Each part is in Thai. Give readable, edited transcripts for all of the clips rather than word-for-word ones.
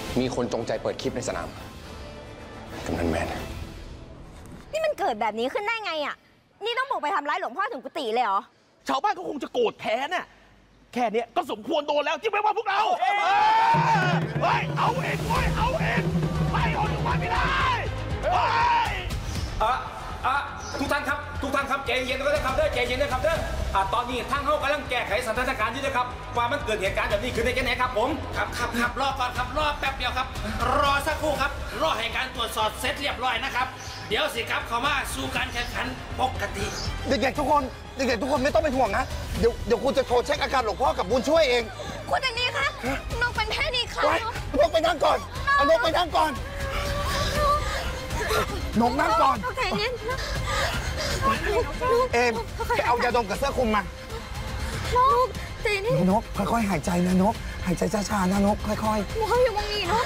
มีคนจงใจเปิดคลิปในสนามกำนันแมนนี่มันเกิดแบบนี้ขึ้นได้ไงอ่ะนี่ต้องบุกไปทำร้ายหลวงพ่อถึงกุฏิเลยเหรอชาวบ้านก็คงจะโกรธแค้นน่ะแค่นี้ก็สมควรโดนแล้วที่ไม่ว่าพวกเราเฮ้ยเอาเองเว้ยเอาเองไม่อดมาไม่ได้เฮ้ยทุกท่านครับใจเย็นก็ได้ครับใจเย็นนะครับตอนนี้ทางเขากำลังแก้ไขสถานการณ์อยู่นะครับว่ามันเกิดเหตุการณ์แบบนี้ขึ้นได้แค่ไหนครับผมครับรอก่อนครับรอแป๊บเดียวครับรอสักครู่ครับรอให้การตรวจสอบเสร็จเรียบร้อยนะครับเดี๋ยวสิครับเขามาสู่การแข่งขันปกติเด็กๆทุกคนไม่ต้องเป็นห่วงนะเดี๋ยวคุณจะโทรเช็คอาการหลวงพ่อกับบุญช่วยเองคุณอันนี้คะนกเป็นแค่นี้ค่ะนกไปนั่งก่อนเอานกไปนั่งก่อนนกนั่งก่อนใจเย็นเอมไปเอายาดมกับเสื้อคลุมมานกใจเย็นนกค่อยๆหายใจนะนกหายใจช้าๆนะนกค่อยๆเขาอยู่ตรงนี้นก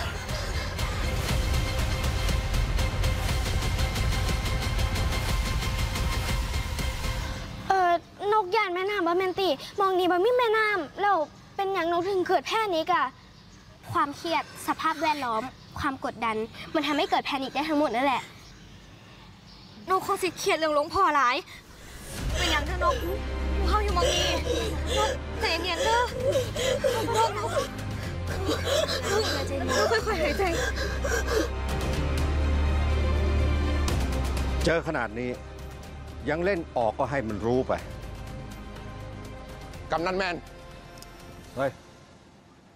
นกยานแม่น้ำบะเมนตีมองนี่บะมีแม่น้ำแล้วเป็นอย่างนกถึงเกิดแพนิคอะความเครียดสภาพแวดล้อมความกดดันมันทำให้เกิดแพนิคได้ทั้งหมดนั่นแหละนกคงสิเครียดเรื่องหลวงพ่อหลายเป็นอย่างเด้อนกเขาอยู่มองนี่นกใจเย็นเด้อนกค่อยๆหายใจเจอขนาดนี้ยังเล่นออกก็ให้มันรู้ไปกำนันแมนเฮ้ย